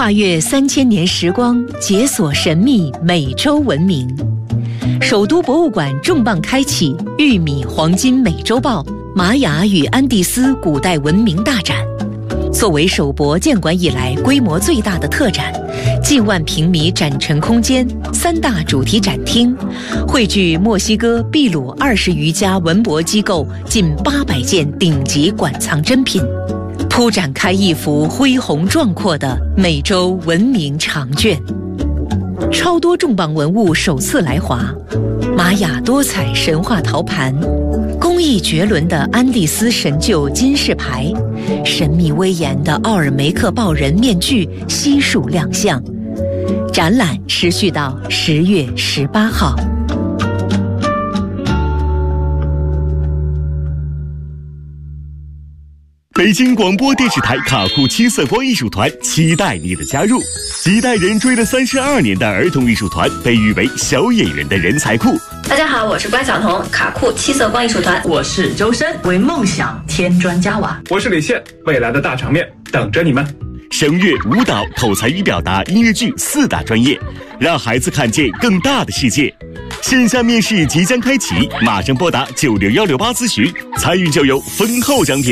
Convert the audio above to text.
跨越3000年时光，解锁神秘美洲文明。首都博物馆重磅开启玉米黄金美洲豹玛雅与安第斯古代文明大展。作为首博建馆以来规模最大的特展，近万平米展陈空间，3大主题展厅，汇聚墨西哥、秘鲁20余家文博机构近800件顶级馆藏珍品，铺展开一幅恢宏壮阔的美洲文明长卷。超多重磅文物首次来华，玛雅多彩神话陶盘，工艺绝伦的安第斯神鹫金饰牌，神秘威严的奥尔梅克豹人面具悉数亮相。展览持续到10月18号。 北京广播电视台卡库七色光艺术团期待你的加入。几代人追了32年的儿童艺术团，被誉为小演员的人才库。 大家好，我是关晓彤，卡库七色光艺术团。 我是周深，为梦想添砖加瓦。 我是李现，未来的大场面等着你们。 声乐、舞蹈、口才与表达、音乐剧4大专业，让孩子看见更大的世界。线下面试即将开启，马上拨打96168咨询，参与就有丰厚奖品。